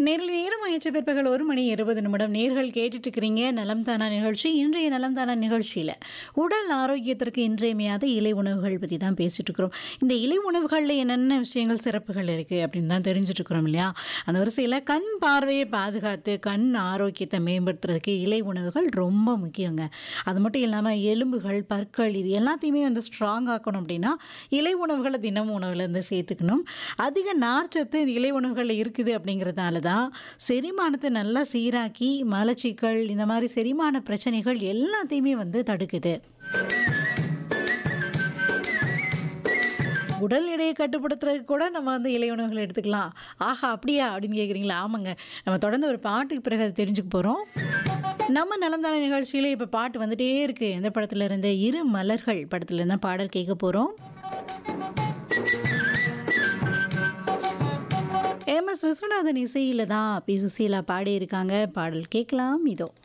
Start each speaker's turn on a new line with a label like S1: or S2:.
S1: நேரம் ஆயிடுச்சு பிற்பகல் 1:20 நேர்கள் கேட்டுட்டு இருக்கிறீங்க நலம் தானா நிகழ்ச்சி. இன்றைய நலம் தானா நிகழ்ச்சியில் உடல் ஆரோக்கியத்திற்கு இன்றியமையாத இலை உணவுகள் பற்றி தான் பேசிட்டு இருக்கிறோம். இந்த இலை உணவுகளில் என்னென்ன விஷயங்கள் சிறப்புகள் இருக்குது அப்படின்னு தான் தெரிஞ்சுட்டு இருக்கிறோம் இல்லையா? அந்த வரிசையில் கண் பார்வையை பாதுகாத்து கண் ஆரோக்கியத்தை மேம்படுத்துறதுக்கு இலை உணவுகள் ரொம்ப முக்கியங்க. அது மட்டும் இல்லாமல் எலும்புகள் பற்கள் இது எல்லாத்தையுமே வந்து ஸ்ட்ராங் ஆக்கணும் அப்படின்னா இலை உணவுகளை தினமும் உணவில் இருந்து சேர்த்துக்கணும். அதிக நார்ச்சத்து இந்த இலை உணவுகளில் இருக்குது அப்படிங்கிறதால தான் செரிமானத்தை நல்லா சீராக்கி மலச்சிக்கல் இந்த மாதிரி செரிமான பிரச்சனைகள் எல்லாத்தையுமே வந்து தடுக்குது. உடல் எடையை கட்டுப்படுத்துறதுக்கு கூட நம்ம வந்து இலை உணவுகள் எடுத்துக்கலாம். ஆஹா அப்படியா அப்படின்னு கேட்குறீங்களா? ஆமாங்க. நம்ம தொடர்ந்து ஒரு பாட்டுக்கு பிறகு அதை தெரிஞ்சுக்க போகிறோம். நம்ம நலம்தான நிகழ்ச்சியில இப்போ பாட்டு வந்துட்டே இருக்கு. எந்த படத்துல இருந்து? இரு மலர்கள் படத்துல இருந்தா பாடல் கேட்க போகிறோம். எம்.எஸ். விஸ்வநாதன் இசையில தான் பி. சுசீலா பாடியிருக்காங்க. பாடல் கேட்கலாம் இதோ.